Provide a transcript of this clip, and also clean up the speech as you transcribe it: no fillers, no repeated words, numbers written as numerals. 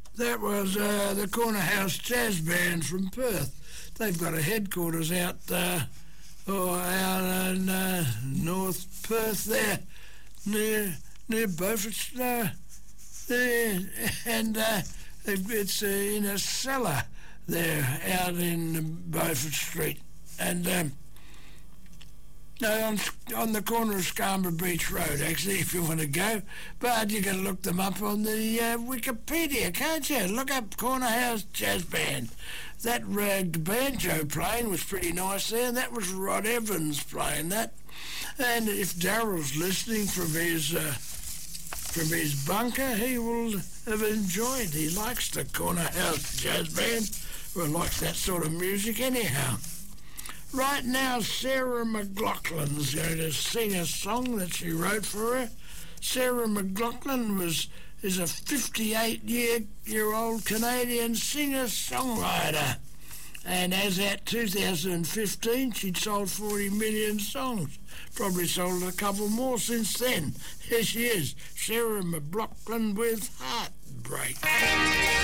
That was the Corner House Jazz Band from Perth. They've got a headquarters out in North Perth there, near Beaufort there, and it's in a cellar there out in Beaufort Street, and no, on the corner of Scarborough Beach Road, actually, if you want to go. But you can look them up on the Wikipedia, can't you? Look up Corner House Jazz Band. That banjo playing was pretty nice there, and that was Rod Evans playing that. And if Daryl's listening from his bunker, he will have enjoyed. He likes the Corner House Jazz Band. Well, likes that sort of music anyhow. Right now, Sarah McLachlan's going to sing a song that she wrote for her. Sarah McLachlan is a 58-year-old Canadian singer-songwriter. And as at 2015, she'd sold 40 million songs. Probably sold a couple more since then. Here she is, Sarah McLachlan with Heartbreak.